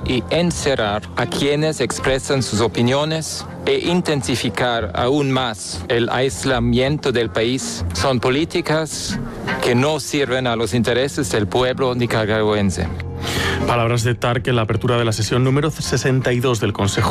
y encerrar a quienes expresan sus opiniones e intensificar aún más el aislamiento del país son políticas que no sirven a los intereses del pueblo nicaragüense. Palabras de Tark en la apertura de la sesión número 62 del Consejo